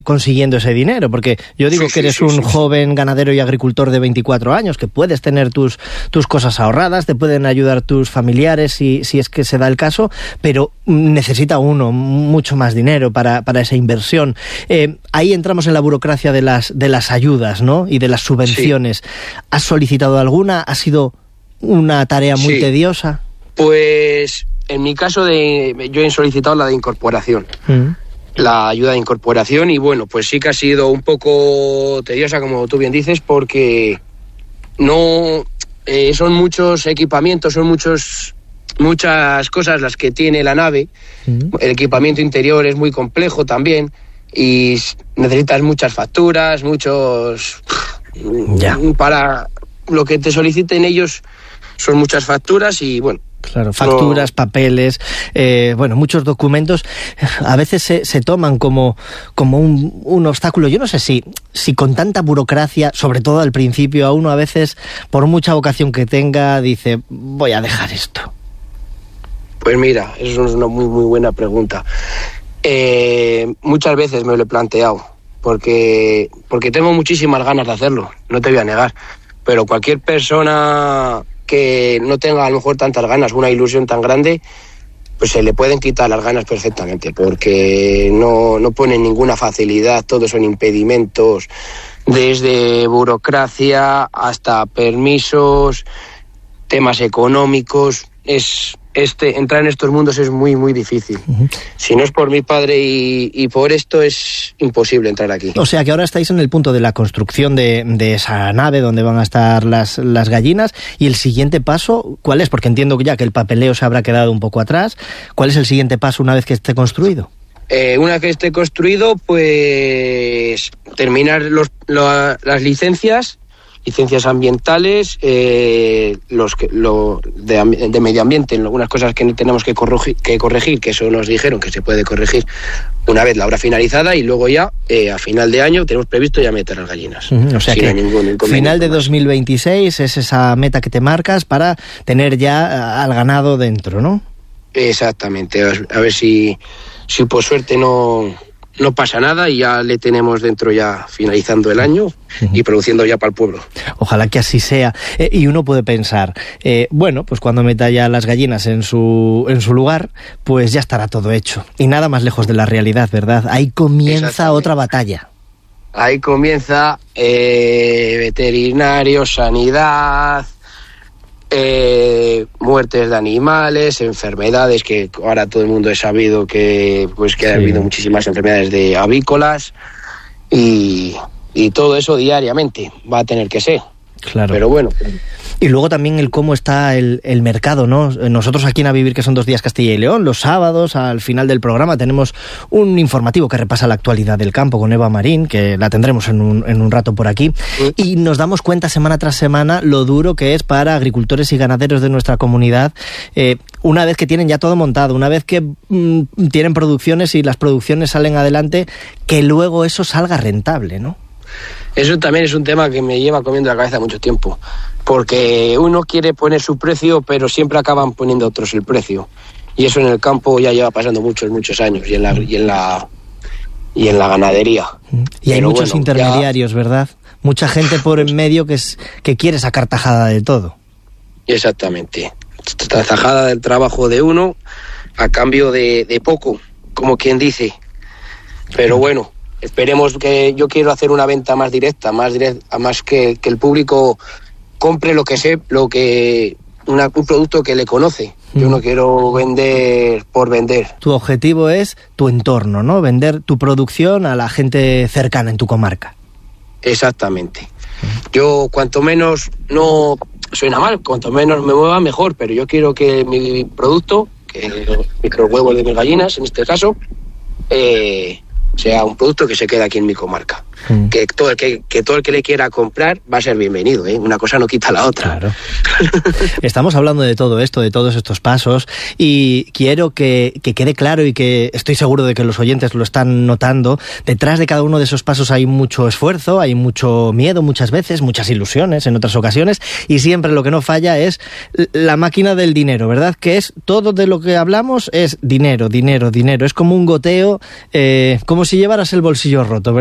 consiguiendo ese dinero, porque yo digo que eres un joven ganadero y agricultor de 24 años, que puedes tener tus cosas ahorradas, te pueden ayudar tus familiares si es que se da el caso, pero necesita uno mucho más dinero para esa inversión. Ahí entramos en la burocracia de las ayudas, ¿no? Y de las subvenciones. ¿Has solicitado alguna? ¿Ha sido una tarea muy tediosa? Pues en mi caso yo he solicitado la de incorporación. La ayuda de incorporación, y bueno, pues sí que ha sido un poco tediosa, como tú bien dices, porque no son muchos equipamientos, son muchas cosas las que tiene la nave. El equipamiento interior es muy complejo también, y necesitas muchas facturas, para lo que te soliciten ellos son muchas facturas, y bueno. Claro, facturas, papeles, muchos documentos a veces se toman como un obstáculo. Yo no sé si con tanta burocracia, sobre todo al principio, a uno a veces, por mucha vocación que tenga, dice, voy a dejar esto. Pues mira, eso es una muy, muy buena pregunta. Muchas veces me lo he planteado, porque tengo muchísimas ganas de hacerlo, no te voy a negar, pero cualquier persona que no tenga a lo mejor tantas ganas, una ilusión tan grande, pues se le pueden quitar las ganas perfectamente, porque no ponen ninguna facilidad, todos son impedimentos, desde burocracia hasta permisos, temas económicos. Entrar en estos mundos es muy, muy difícil. Si no es por mi padre y por esto, es imposible entrar aquí. O sea que ahora estáis en el punto de la construcción de esa nave donde van a estar las gallinas, y el siguiente paso, ¿cuál es? Porque entiendo ya que el papeleo se habrá quedado un poco atrás. ¿Cuál es el siguiente paso una vez que esté construido? Una vez que esté construido, pues terminar las licencias ambientales, de medio ambiente, algunas cosas que tenemos que corregir, que eso nos dijeron que se puede corregir una vez la obra finalizada, y luego ya a final de año tenemos previsto ya meter las gallinas. O sea que final de 2026 es esa meta que te marcas para tener ya al ganado dentro, ¿no? Exactamente, a ver si por suerte no pasa nada y ya le tenemos dentro, ya finalizando el año y produciendo ya para el pueblo. Ojalá que así sea. Y uno puede pensar, pues cuando meta ya las gallinas en su lugar, pues ya estará todo hecho. Y nada más lejos de la realidad, ¿verdad? Ahí comienza otra batalla. Ahí comienza veterinario, sanidad, muertes de animales, enfermedades, que ahora todo el mundo ha sabido que ha habido muchísimas enfermedades de avícolas, y todo eso diariamente va a tener que ser. Claro. Pero bueno. Y luego también el cómo está el mercado, ¿no? Nosotros aquí en A Vivir, que son 2 días Castilla y León, los sábados, al final del programa, tenemos un informativo que repasa la actualidad del campo con Eva Marín, que la tendremos en un rato por aquí, y nos damos cuenta semana tras semana lo duro que es para agricultores y ganaderos de nuestra comunidad, una vez que tienen ya todo montado, una vez que tienen producciones y las producciones salen adelante, que luego eso salga rentable, ¿no? Eso también es un tema que me lleva comiendo la cabeza mucho tiempo, porque uno quiere poner su precio, pero siempre acaban poniendo otros el precio, y eso en el campo ya lleva pasando muchos años, y en la ganadería. Y hay muchos intermediarios, ¿verdad? Mucha gente por en medio que quiere sacar tajada de todo. Exactamente, tajada del trabajo de uno a cambio de poco, como quien dice. Pero bueno, esperemos que yo quiero hacer una venta más directa, más que el público compre un producto que le conoce. Yo no quiero vender por vender. Tu objetivo es tu entorno, ¿no? Vender tu producción a la gente cercana en tu comarca. Exactamente. Yo cuanto menos, no suena mal, cuanto menos me mueva mejor, pero yo quiero que mi producto, que el microhuevo de mis gallinas en este caso, sea un producto que se quede aquí en mi comarca. que todo el que le quiera comprar va a ser bienvenido, ¿eh? Una cosa no quita la otra. Claro. Estamos hablando de todo esto, de todos estos pasos, y quiero que quede claro, y que estoy seguro de que los oyentes lo están notando. Detrás de cada uno de esos pasos hay mucho esfuerzo, hay mucho miedo muchas veces, muchas ilusiones en otras ocasiones, y siempre lo que no falla es la máquina del dinero, ¿verdad? Que es todo de lo que hablamos, es dinero, dinero, dinero. Es como un goteo, como si llevaras el bolsillo roto, ¿verdad?